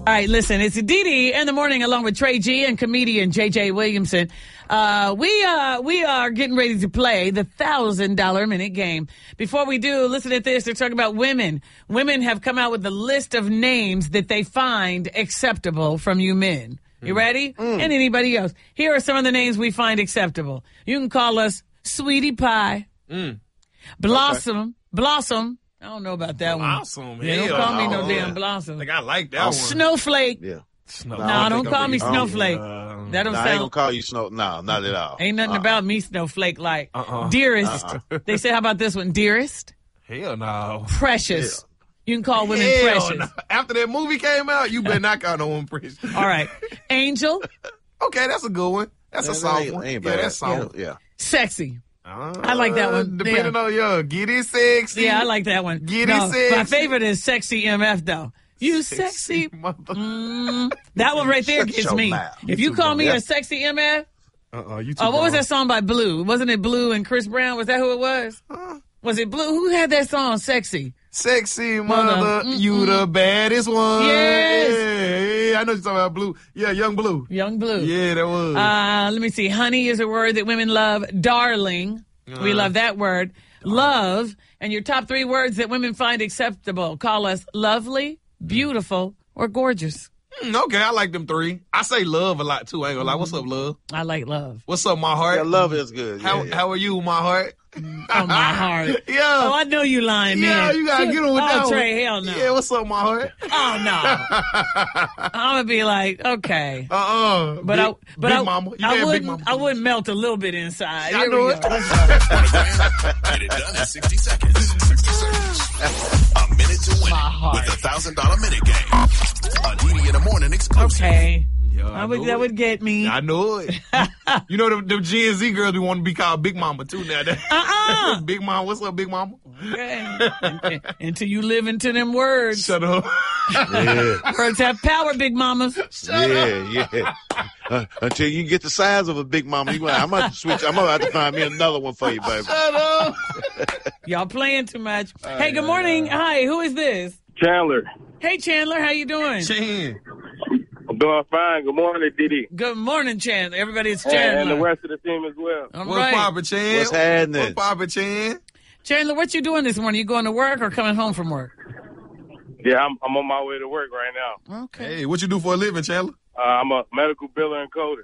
All right, listen, it's Dee in the morning along with Trey G and comedian J.J. Williamson. We are getting ready to play the $1,000 minute game. Before we do, listen at this. They're talking about women. Women have come out with a list of names that they find acceptable from you men. You ready? And anybody else. Here are some of the names we find acceptable. You can call us Sweetie Pie, Blossom, okay. Blossom. I don't know about that Blossom, one. Yeah, don't call me no damn Blossom. I think I like that one. Snowflake. Yeah. No, don't call me Snowflake. That don't sound. I ain't gonna call you Snow. No, not at all. Ain't nothing about me Snowflake like. Dearest. They say, how about this one? Dearest. Hell no. Precious. You can call women precious. No. After that movie came out, you better not call no one precious. All right. Angel. Okay, that's a good one. That's a soft one. Yeah, that's soft. Yeah. Sexy. I like that one. Depending on you. Get it sexy. Yeah, I like that one. Get it sexy. My favorite is Sexy MF, though. You sexy. That one right there gets me. If you call me a Sexy MF. What was that song by Blue? Wasn't it Blue and Chris Brown? Was that who it was? Was it Blue? Who had that song, Sexy? Sexy mother, you the baddest one. Yes. Yeah, I know you're talking about Blue. Yeah, Young Blue. Young Blue. Yeah, that was. Let me see. Honey is a word that women love. Darling. We love that word. Love. And your top 3 words that women find acceptable. Call us lovely, beautiful, or gorgeous. Okay, I like them 3. I say love a lot, too. I ain't gonna lie. What's up, love? I like love. What's up, my heart? Yeah, love is good. How are you, my heart? Oh, my heart. Yeah. Oh, I know you lying, man. Yeah, you gotta get him with that one. Trey, hell no. Yeah, what's up, my heart? Oh, no. I'm gonna be like, okay. But big mama. I wouldn't melt a little bit inside. I know it. Get it done in 60 seconds. A minute to win with the $1,000 minute game. Dee in the morning exclusive. Okay. Yo, that would get me. I know it. You know, the Gen Z girls, we want to be called Big Mama, too, now. Big Mama. What's up, Big Mama? Okay. Until you live into them words. Shut up. Yeah. Words have power, Big Mamas. Yeah. Until you get the size of a Big Mama, I'm going to have to switch. I'm going to have to find me another one for you, baby. Shut up. Y'all playing too much. Hey, good morning. Hi, who is this? Chandler. Hey, Chandler. How you doing? Chan. I'm doing fine. Good morning, Didi. Good morning, Chandler. Everybody, it's Chandler. And the rest of the team as well. All What's right. Papa Chan? What's happening? What's Papa Chan? Chandler, what you doing this morning? You going to work or coming home from work? Yeah, I'm on my way to work right now. Okay. Hey, what you do for a living, Chandler? I'm a medical biller and coder.